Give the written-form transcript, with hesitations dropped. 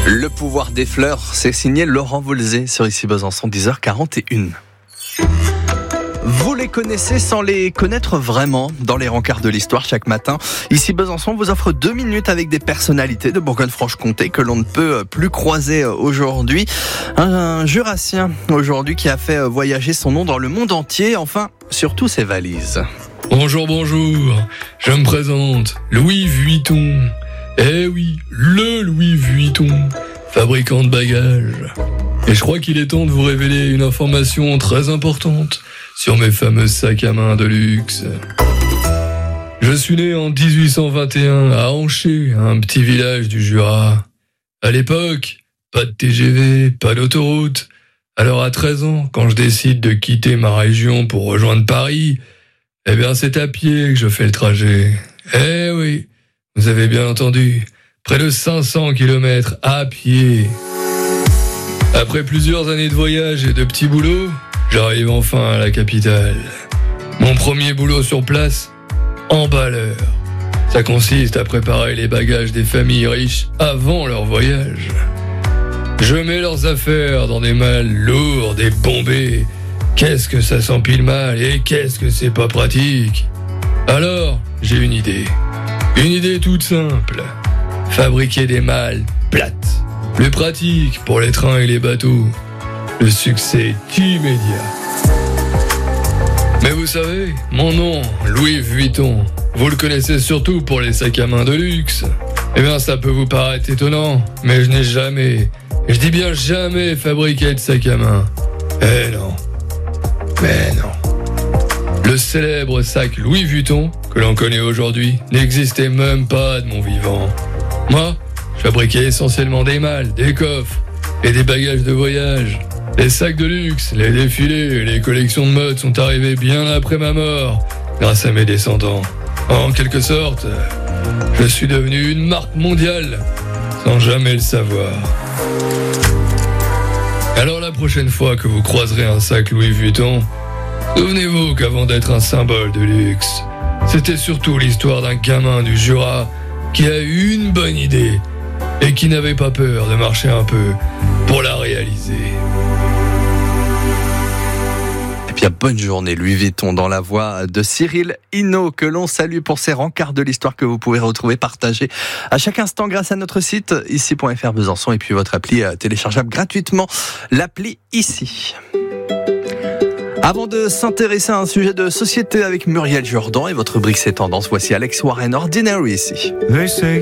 Le pouvoir des fleurs, c'est signé Laurent Voulzé sur Ici Besançon, 10h41. Vous les connaissez sans les connaître vraiment dans les rencarts de l'histoire chaque matin. Ici Besançon vous offre 2 minutes avec des personnalités de Bourgogne-Franche-Comté que l'on ne peut plus croiser aujourd'hui. Un Jurassien aujourd'hui qui a fait voyager son nom dans le monde entier, enfin surtout ses valises. Bonjour, je me présente, Louis Vuitton. Eh oui, le Louis Vuitton, fabricant de bagages. Et je crois qu'il est temps de vous révéler une information très importante sur mes fameux sacs à main de luxe. Je suis né en 1821 à Anchet, un petit village du Jura. À l'époque, pas de TGV, pas d'autoroute. Alors à 13 ans, quand je décide de quitter ma région pour rejoindre Paris, eh bien c'est à pied que je fais le trajet. Eh oui, vous avez bien entendu, près de 500 km à pied. Après plusieurs années de voyage et de petits boulots, j'arrive enfin à la capitale. Mon premier boulot sur place, emballeur. Ça consiste à préparer les bagages des familles riches avant leur voyage. Je mets leurs affaires dans des malles lourdes et bombées. Qu'est-ce que ça s'empile mal et qu'est-ce que c'est pas pratique. Alors, j'ai une idée. Une idée toute simple. Fabriquer des malles plates. Plus pratique pour les trains et les bateaux. Le succès est immédiat. Mais vous savez, mon nom, Louis Vuitton, vous le connaissez surtout pour les sacs à main de luxe. Eh bien, ça peut vous paraître étonnant, mais je n'ai jamais, et je dis bien jamais, fabriqué de sacs à main. Eh non. Mais non. Le célèbre sac Louis Vuitton, que l'on connaît aujourd'hui, n'existait même pas de mon vivant. Moi, je fabriquais essentiellement des malles, des coffres et des bagages de voyage. Les sacs de luxe, les défilés et les collections de mode sont arrivés bien après ma mort, grâce à mes descendants. En quelque sorte, je suis devenu une marque mondiale, sans jamais le savoir. Alors la prochaine fois que vous croiserez un sac Louis Vuitton, souvenez-vous qu'avant d'être un symbole de luxe, c'était surtout l'histoire d'un gamin du Jura qui a eu une bonne idée et qui n'avait pas peur de marcher un peu pour la réaliser. Et bien, bonne journée Louis Vuitton dans la voix de Cyril Hinault, que l'on salue pour ces rencarts de l'histoire que vous pouvez retrouver partagés à chaque instant grâce à notre site ici.fr Besançon et puis votre appli téléchargeable gratuitement, l'appli Ici. Avant de s'intéresser à un sujet de société avec Muriel Jourdan et votre rubrique C'est Tendance, voici Alex Warren, Ordinary ici.